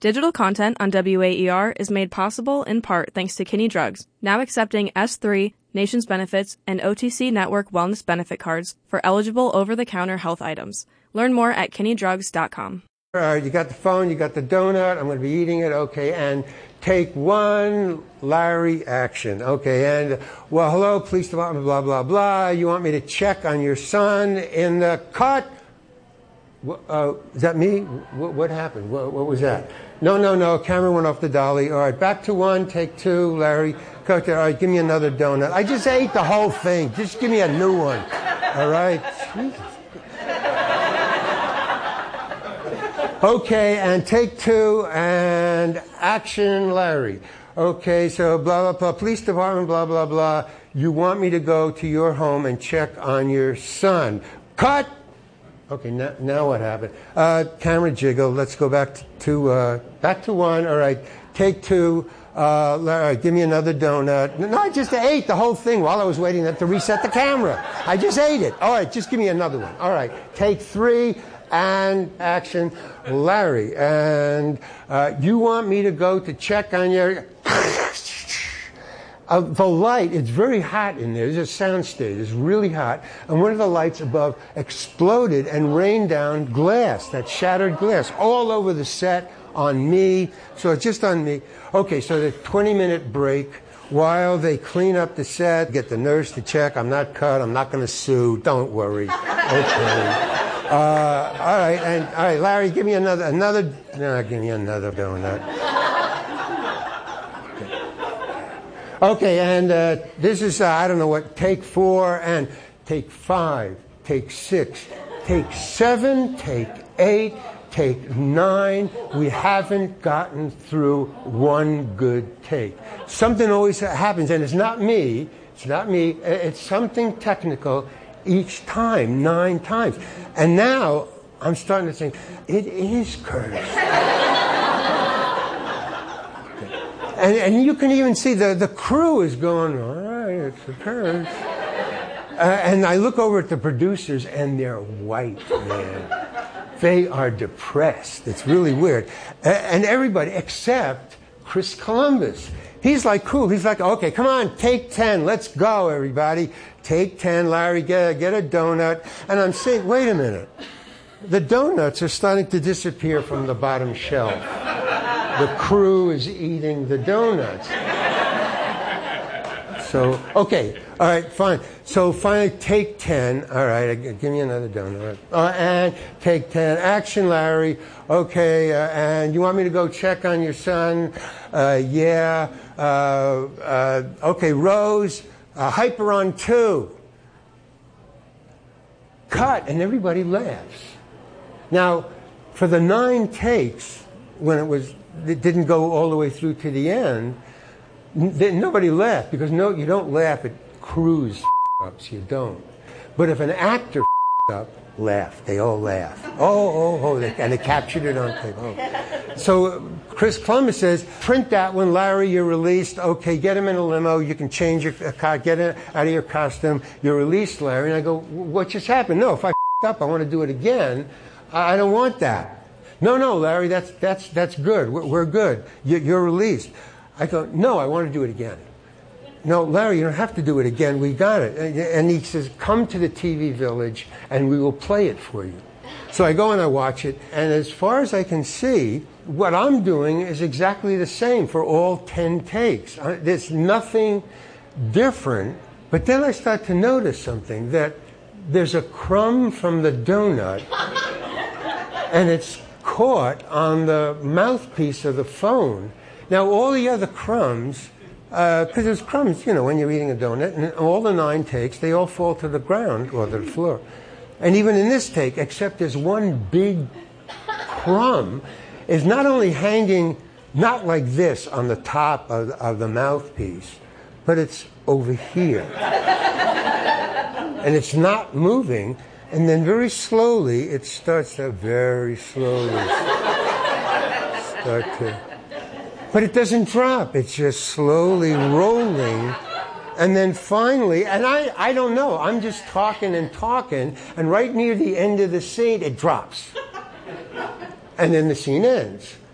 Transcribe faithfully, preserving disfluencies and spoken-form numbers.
Digital content on W A E R is made possible in part thanks to Kinney Drugs, now accepting S three, Nations Benefits, and O T C Network Wellness Benefit cards for eligible over-the-counter health items. Learn more at kinney drugs dot com. All right, you got the phone, you got the donut, I'm going to be eating it, okay, and take one, Larry, action. Okay, and, well, hello, police department, blah, blah, blah. You want me to check on your son in the cut? Uh, is that me? What, what happened? What, what was that? No, no, no, camera went off the dolly. All right, back to one, take two, Larry. Cut there. All right, give me another donut. I just ate the whole thing. Just give me a new one. All right? Jesus. Okay, and take two, and action, Larry. Okay, so blah, blah, blah, police department, blah, blah, blah. You want me to go to your home and check on your son. Cut! Okay, now, now what happened? Uh, camera jiggle. Let's go back to, to uh, back to one. All right, take two. Uh, Larry, give me another donut. No, I just ate the whole thing while I was waiting to reset the camera. I just ate it. All right, just give me another one. All right, take three. And action, Larry. And uh, you want me to go to check on your... uh, the light, it's very hot in there. There's a sound stage. It's really hot. And one of the lights above exploded and rained down glass, that shattered glass, all over the set, on me. So it's just on me. Okay, so the twenty-minute break while they clean up the set, get the nurse to check. I'm not cut. I'm not going to sue. Don't worry. Okay. Uh, all right, and all right, Larry, give me another, another. No, give me another donut. Okay, okay and uh, this is uh, I don't know what. Take four and take five, take six, take seven, take eight, take nine. We haven't gotten through one good take. Something always happens, and it's not me. It's not me. It's something technical. Each time, nine times. And now, I'm starting to think, it is Curtis. and, and you can even see the, the crew is going, all right, it's a Curtis. Uh, and I look over at the producers, and they're white, man. They are depressed. It's really weird. Uh, and everybody, except Chris Columbus. He's like cool. He's like, okay, come on, take ten. Let's go, everybody. Take ten, Larry, get a, get a donut. And I'm saying, wait a minute. The donuts are starting to disappear from the bottom shelf. The crew is eating the donuts. So, okay, all right, fine. So finally, take ten. All right, give me another donut. Uh, and take ten. Action, Larry. Okay, uh, and you want me to go check on your son? Uh, yeah. Uh, uh, okay, Rose. Uh, hyper on two. Cut, and everybody laughs. Now, for the nine takes, when it was, it didn't go all the way through to the end, n- nobody laughed, because no, you don't laugh at cruise ups, you don't. But if an actor up, laugh. They all laugh. Oh, oh, oh, they, and they captured it on tape. Oh. So Chris Columbus says, print that one, Larry, you're released. Okay, get him in a limo. You can change your car, get it out of your costume. You're released, Larry. And I go, what just happened? No, if I up, I want to do it again. I don't want that. No, no, Larry, that's that's that's good. We're, we're good. You're released. I go, no, I want to do it again. No, Larry, you don't have to do it again. We got it. And he says, come to the T V Village and we will play it for you. So I go and I watch it. And as far as I can see, what I'm doing is exactly the same for all ten takes. There's nothing different. But then I start to notice something, that there's a crumb from the donut and it's caught on the mouthpiece of the phone. Now, all the other crumbs, because uh, there's crumbs, you know, when you're eating a donut, and all the nine takes, they all fall to the ground or to the floor. And even in this take, except there's one big crumb, is not only hanging, not like this on the top of, of the mouthpiece, but it's over here. And it's not moving, and then very slowly, it starts to very slowly start to... But it doesn't drop. It's just slowly rolling. And then finally, and I, I don't know, I'm just talking and talking, and right near the end of the scene, it drops. And then the scene ends.